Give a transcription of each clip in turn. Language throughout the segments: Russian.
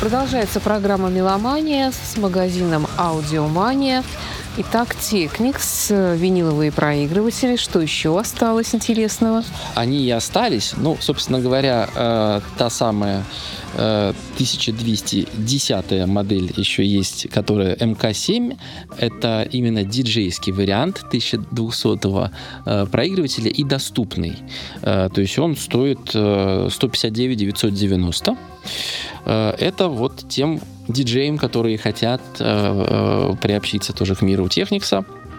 Продолжается программа «Меломания» с магазином «Аудиомания». Итак, Technics, виниловые проигрыватели. Что еще осталось интересного? Они и остались. Ну, собственно говоря, та самая 1210 модель еще есть, которая МК7. Это именно диджейский вариант 1200 проигрывателя и доступный. То есть он стоит 159 990. Это вот тем диджеям, которые хотят приобщиться тоже к миру Technics,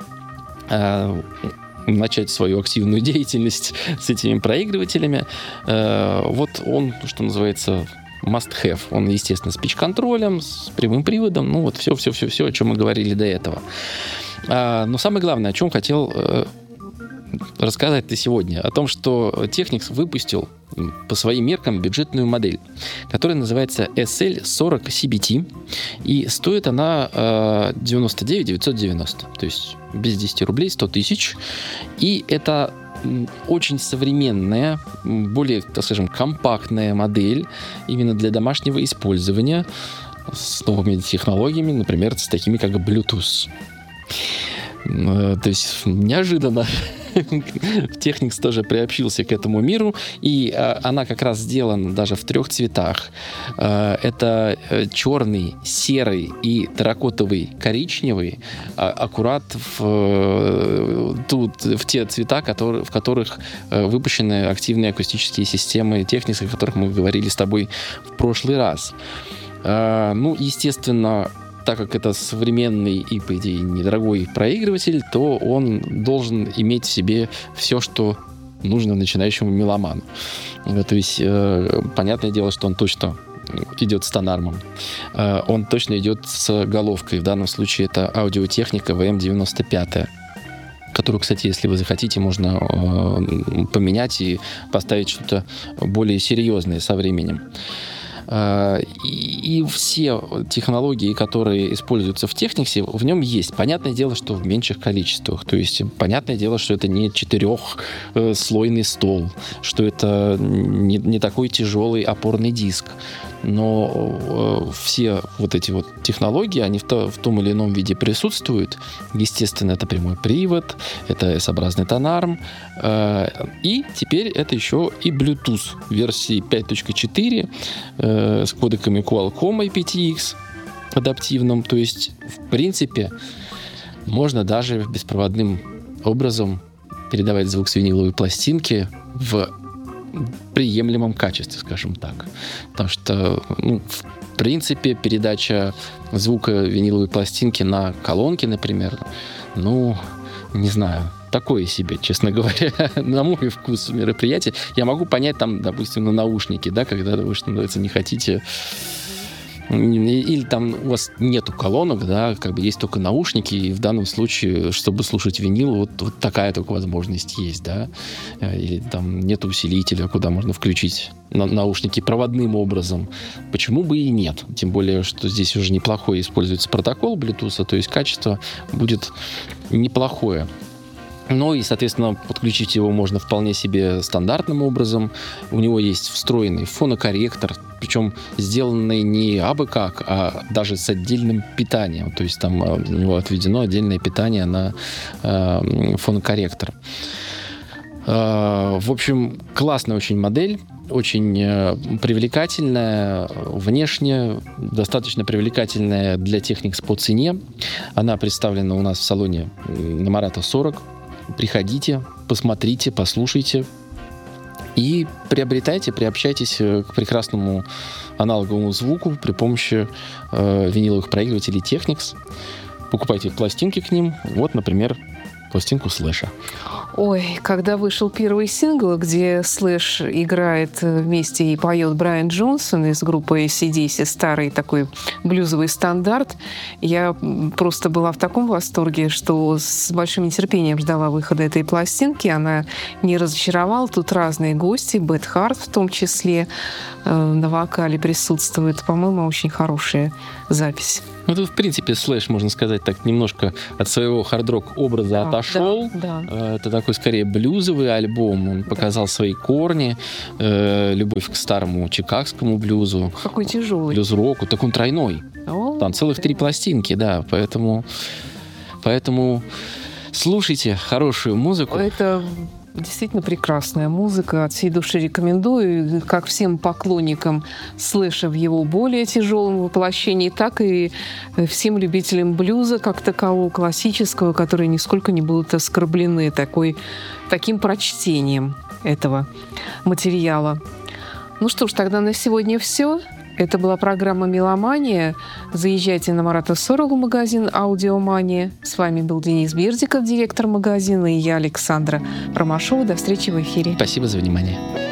начать свою активную деятельность с этими проигрывателями. Вот он, что называется, must have. Он, естественно, с питч-контролем, с прямым приводом. Ну вот все, о чем мы говорили до этого. Но самое главное, о чем хотел рассказать-то сегодня, о том, что Technics выпустил по своим меркам бюджетную модель, которая называется SL40 CBT, и стоит она 99 990, то есть без 10 рублей 100 тысяч, и это очень современная, более, так скажем, компактная модель именно для домашнего использования с новыми технологиями, например, с такими как Bluetooth. То есть неожиданно Technics тоже приобщился к этому миру, и она как раз сделана даже в 3 цветах. Это черный, серый и терракотовый коричневый, аккурат в те цвета, в которых выпущены активные акустические системы Technics, о которых мы говорили с тобой в прошлый раз. Ну, естественно, так как это современный и, по идее, недорогой проигрыватель, то он должен иметь в себе все, что нужно начинающему меломану. То есть, понятное дело, что он точно идет с тонармом. Он точно идет с головкой. В данном случае это Audio-Technica VM95. Которую, кстати, если вы захотите, можно поменять и поставить что-то более серьезное со временем. И все технологии, которые используются в Technics, в нем есть. Понятное дело, что в меньших количествах. То есть, понятное дело, что это не 4-слойный стол, что это не такой тяжелый опорный диск. Но все вот эти вот технологии, они в том или ином виде присутствуют. Естественно, это прямой привод, это S-образный тонарм. И теперь это еще и Bluetooth версии 5.4 с кодеками Qualcomm IPTX адаптивным. То есть, в принципе, можно даже беспроводным образом передавать звук с виниловой пластинки в приемлемом качестве, скажем так. Потому что, в принципе, передача звука виниловой пластинки на колонки, например, не знаю, такое себе, честно говоря, на мой вкус мероприятие. Я могу понять там, допустим, на наушники, да, когда вы, что называется, не хотите, или там у вас нету колонок, да, как бы есть только наушники, и в данном случае, чтобы слушать винил, вот такая только возможность есть, да, или там нет усилителя, куда можно включить наушники проводным образом. Почему бы и нет? Тем более, что здесь уже неплохой используется протокол Bluetooth, то есть качество будет неплохое. Ну и, соответственно, подключить его можно вполне себе стандартным образом. У него есть встроенный фонокорректор, причем сделанный не абы как, а даже с отдельным питанием. То есть там у него отведено отдельное питание на фонокорректор. В общем, классная очень модель. Очень привлекательная внешне, достаточно привлекательная для Technics по цене. Она представлена у нас в салоне на Марата 40. Приходите, посмотрите, послушайте и приобщайтесь к прекрасному аналоговому звуку при помощи виниловых проигрывателей Technics. Покупайте пластинки к ним. Вот, например, пластинку Слэша. Ой, когда вышел первый сингл, где Слэш играет вместе и поет Брайан Джонсон из группы AC/DC, старый такой блюзовый стандарт, я просто была в таком восторге, что с большим нетерпением ждала выхода этой пластинки. Она не разочаровала. Тут разные гости, Бет Харт в том числе на вокале присутствует. По-моему, очень хорошая запись. Тут, в принципе, Слэш, можно сказать, так немножко от своего хард-рок образа отошел. пошел. Да. Это такой, скорее, блюзовый альбом. Он показал свои корни, любовь к старому чикагскому блюзу. Какой тяжелый. Блюз-року. Так он тройной. Там целых 3 пластинки, да. Поэтому слушайте хорошую музыку. Это действительно прекрасная музыка. От всей души рекомендую. Как всем поклонникам слэша в его более тяжелом воплощении, так и всем любителям блюза как такового, классического, которые нисколько не будут оскорблены таким прочтением этого материала. Ну что ж, тогда на сегодня все. Это была программа «Меломания». Заезжайте на Марата Сорова магазин «Аудиомания». С вами был Денис Бердиков, директор магазина, и я, Александра Ромашова. До встречи в эфире. Спасибо за внимание.